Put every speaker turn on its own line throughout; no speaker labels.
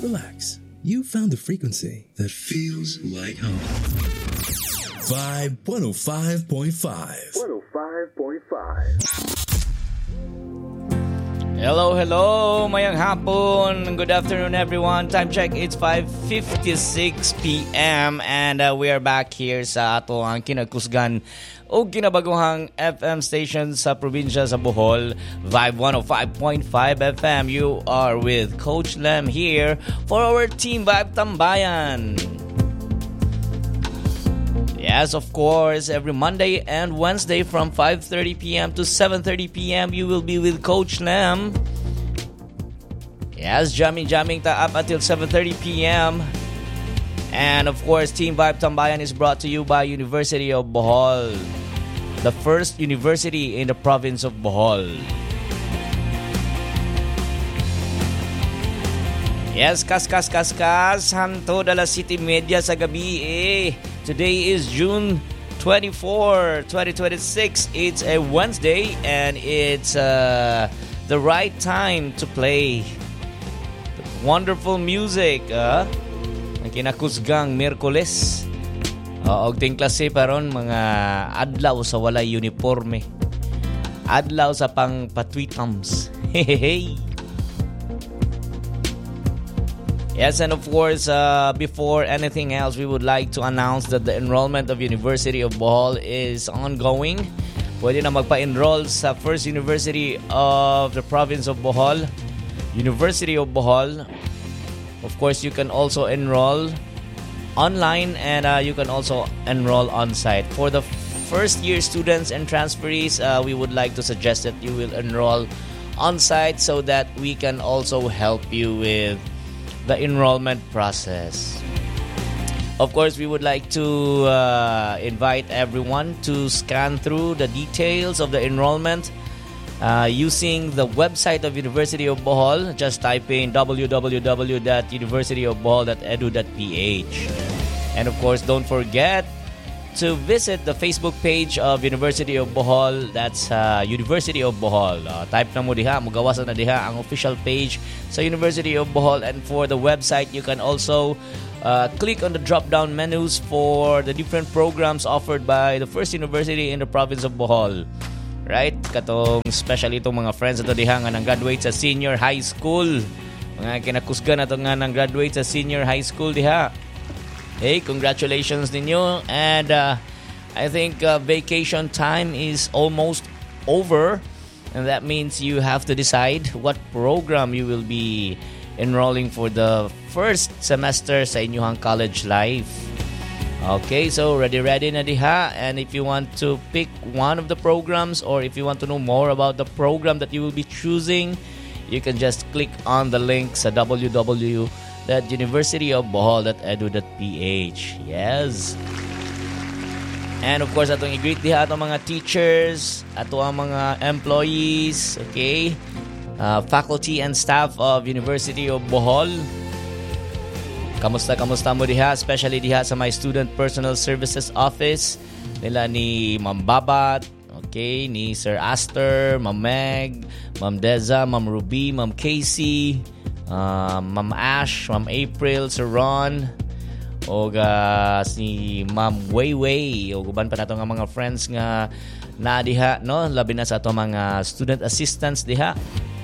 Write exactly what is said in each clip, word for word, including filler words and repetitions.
Relax. You found the frequency that feels like home. Vibe one oh five point five.
one oh five point five.
Hello, hello, mayang hapon. Good afternoon, everyone. Time check, it's five fifty-six p.m. And uh, we are back here sa ato ang kinakusgan o kinabaguhang F M station sa probinsya sa Bohol, Vibe one oh five point five F M. You are with Coach Lem here for our Team Vibe Tambayan. Yes, of course, every Monday and Wednesday from five thirty p.m. to seven thirty p.m. you will be with Coach Lem. Yes, jamming, jamming ta up until seven thirty p.m. And of course, Team Vibe Tambayan is brought to you by University of Bohol, the first university in the province of Bohol. Yes, kas kas kas kas hanto dala City Media sa gabi eh. Today is June twenty-fourth, twenty twenty-six. It's a Wednesday and it's uh, the right time to play wonderful music. Uh, ang kinakusgang Miyerkules. Uh, og ting klase paron mga adlaw sa walay uniforme. Adlaw sa pang patwitams. Hey. Yes, and of course, uh, before anything else, we would like to announce that the enrollment of University of Bohol is ongoing. Pwede na magpa-enroll sa First University of the Province of Bohol, University of Bohol. Of course, you can also enroll online and uh, you can also enroll on-site. For the first-year students and transferees, uh, we would like to suggest that you will enroll on-site so that we can also help you with the enrollment process. Of course, we would like to uh, invite everyone to scan through the details of the enrollment uh, using the website of University of Bohol. Just type in w w w dot university of bohol dot e d u dot p h. And of course, don't forget to visit the Facebook page of University of Bohol. That's uh, University of Bohol. Uh, type na mo diha, magawasan na diha ang official page sa University of Bohol. And for the website, you can also uh, click on the drop-down menus for the different programs offered by the first university in the province of Bohol. Right? Katong especially itong mga friends na diha nga nang graduate sa senior high school. Mga kinakusga na ito nga nang graduate sa senior high school diha. Hey, congratulations ninyo. And uh, I think uh, vacation time is almost over. And that means you have to decide what program you will be enrolling for the first semester sa inyong college life. Okay, so ready, ready na diha. And if you want to pick one of the programs or if you want to know more about the program that you will be choosing, you can just click on the link sa w w w dot university of bohol dot e d u dot p h. Yes. And of course, atong i-greet diha atong mga teachers, ato ang mga employees, okay? Uh, faculty and staff of University of Bohol. Kamusta, kamusta mo diha? Especially diha sa my Student Personal Services Office. Nila ni Ma'am Babat, okay? Ni Sir Aster, Ma'am Meg, Ma'am Deza, Ma'am Ruby, Ma'am Casey, Uh, Ma'am Ash, Ma'am April, Sir Ron, o uh, si Ma'am Wayway, o guban pa nato nga mga friends nga na diha, no? Labi na sa ato mga student assistants diha.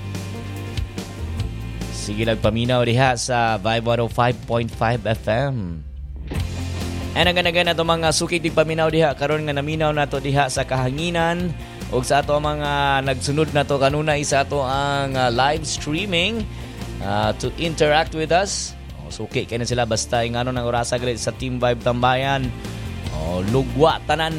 Sige lang paminaw diha sa Vibe one oh five point five F M. And ang ganagan na ito mga sukit di paminaw diha, karon nga naminaw na to diha sa kahanginan o sa ato mga nagsunod na to kanuna isa to ang uh, live streaming. Uh, to interact with us. Oh, so okay, kaya na sila basta yung ano ng orasa galit sa Team Vibe Tambayan. Oh, lugwa tanan.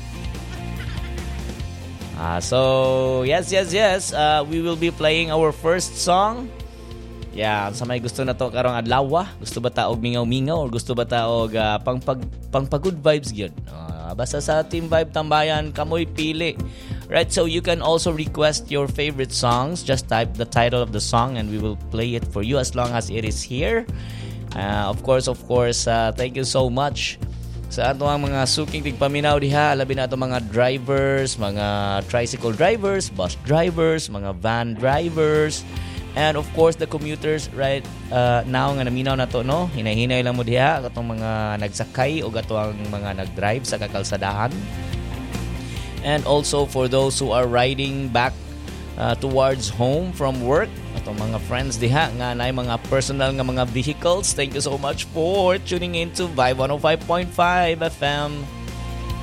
Uh, so, yes, yes, yes. Uh, we will be playing our first song. Yeah, sa may gusto na to karong adlaw, gusto ba ta og mingaw-mingaw or gusto ba ta og uh, pang pag pang good vibes gyud. Uh, basta sa Team Vibe Tambayan kamoy pili. Right, so you can also request your favorite songs. Just type the title of the song and we will play it for you as long as it is here. Uh, of course, of course, uh, thank you so much sa ato ang mga suking tigpaminaw diha, labi na ato mga drivers, mga tricycle drivers, bus drivers, mga van drivers, And of course, the commuters right uh, now nga naminaw na to, no? Hinay-hinay lang mo diha katong mga nagsakay o katong mga nagdrive sa kakalsadahan. And also for those who are riding back uh, towards home from work, atong mga friends diha nga naay mga personal nga mga vehicles, thank you so much for tuning in to Vibe one oh five point five F M.